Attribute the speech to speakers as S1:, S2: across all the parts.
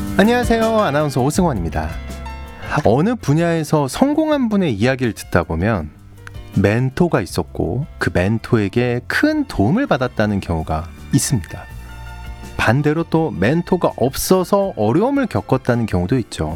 S1: 안녕하세요. 아나운서 오승환입니다. 어느 분야에서 성공한 분의 이야기를 듣다 보면 멘토가 있었고 그 멘토에게 큰 도움을 받았다는 경우가 있습니다. 반대로 또 멘토가 없어서 어려움을 겪었다는 경우도 있죠.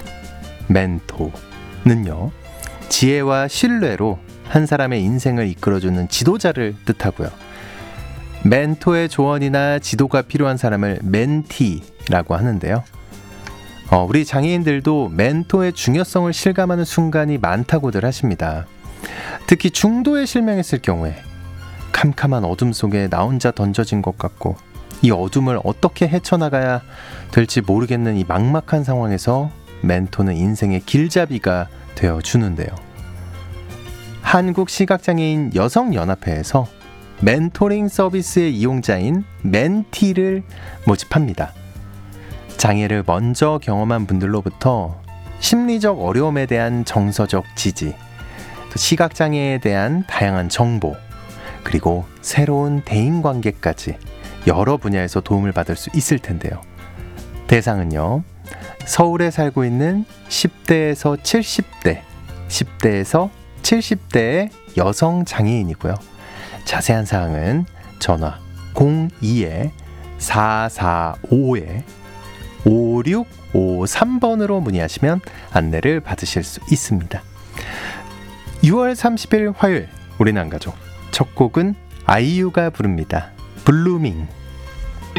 S1: 멘토는요, 지혜와 신뢰로 한 사람의 인생을 이끌어주는 지도자를 뜻하고요. 멘토의 조언이나 지도가 필요한 사람을 멘티라고 하는데요. 우리 장애인들도 멘토의 중요성을 실감하는 순간이 많다고들 하십니다. 특히 중도에 실명했을 경우에 캄캄한 어둠 속에 나 혼자 던져진 것 같고 이 어둠을 어떻게 헤쳐나가야 될지 모르겠는 이 막막한 상황에서 멘토는 인생의 길잡이가 되어주는데요. 한국시각장애인 여성연합회에서 멘토링 서비스의 이용자인 멘티를 모집합니다. 장애를 먼저 경험한 분들로부터 심리적 어려움에 대한 정서적 지지, 또 시각장애에 대한 다양한 정보, 그리고 새로운 대인관계까지 여러 분야에서 도움을 받을 수 있을 텐데요. 대상은요, 서울에 살고 있는 10대에서 70대, 10대에서 70대의 여성 장애인이고요. 자세한 사항은 전화 02-445-5653번으로 문의하시면 안내를 받으실 수 있습니다. 6월 30일 화요일, 우리는 안 가죠. 첫 곡은 아이유가 부릅니다. 블루밍.